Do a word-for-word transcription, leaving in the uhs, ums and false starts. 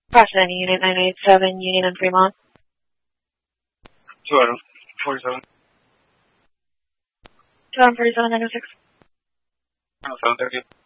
Cross-Center Unit nine eight seven, Union and Fremont. two item forty-seven. two item forty-seven, nine oh six. seven thirty.